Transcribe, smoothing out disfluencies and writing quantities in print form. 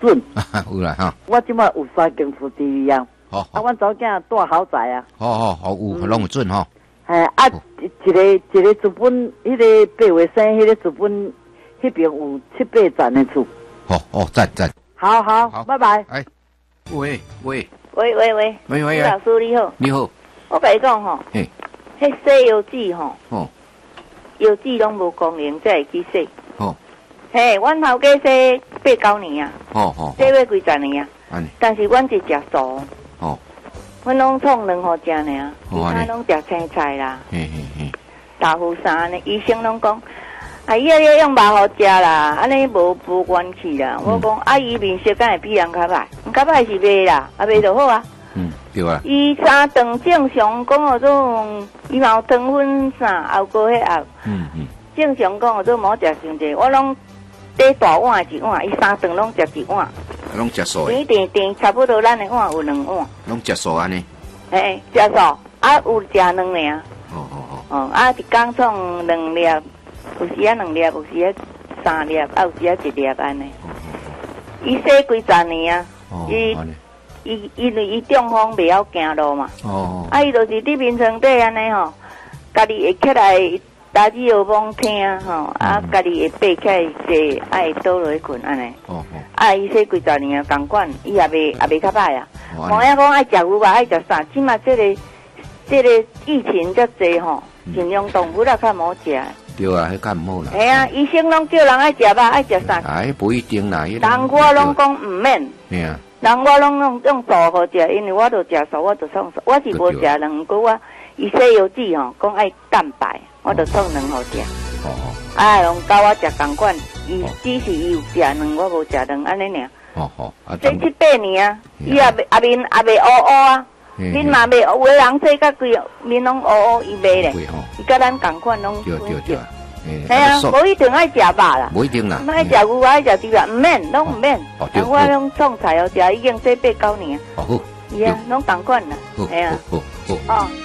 准。 有啦哈。 我即摆有3间厝地里啊。 好。 啊，阮查某囝住豪宅啊。 好，有拢有准吼。 一个资本，迄个8月生，迄个资本迄边有7、8层的厝。 赞。 好，拜拜。 哎，喂， 李老师你好。 你好。 我甲你讲吼，迄洗油纸吼，油纸拢无功能，才会去洗。嘿，阮头家洗8、9年啊。洗要几十年啊。但是阮是食素。阮拢创2号食尔，其他拢食青菜啦。豆腐啥呢？医生拢讲，啊，伊要用肉好食啦，安尼无元气啦。我讲，啊，伊面色敢会比人较歹？较歹是卖啦，啊卖就好啊。 对啊。 伊3顿正常讲哦，种伊嘛有糖分啥，熬过迄熬。正常讲哦，都冇食伤济，我拢底大碗1碗，伊3顿拢食1碗。 拢食素的。 甜差不多咱的碗有2碗。 拢食素安尼。 食素，啊有食2尔。啊，一工创2粒，有时啊2粒，有时啊3粒，啊有时啊1粒安尼。伊洗几10年啊，因为伊中风袂晓行路嘛。啊，伊就是伫眠床底安尼吼，家己会起来打字学帮听吼，啊，家己会爬起来坐，爱倒落去困安尼。啊，伊洗几10年啊，共款，伊也袂较歹啊。无影讲爱食牛肉，爱食啥？即马这个疫情遮济吼，尽量动物啊较冇食。 对啊，迄较唔好啦。 系啊，医生拢叫人爱食肉，爱食啥？ 哎，不一定啦。人我拢讲唔免。 系啊。 人我拢用素好食，因为我都食素，我就创素。我是无食2，不过我伊洗油脂吼，讲爱蛋白，我就创2好食。啊，用教我食共款，伊只是伊有食2，我无食2，安尼尔。这7、8年啊，伊也袂乌乌啊。恁嘛袂，有的人洗甲规面拢乌乌，伊袂咧。伊甲咱共款拢。对。系啊，无一定爱食肉啦。 无一定啦。 爱食牛，爱食猪肉，唔免，拢唔免。我拢创菜哦，食已经洗8、9年。 好。 伊啊，拢共款啦。 系啊。好。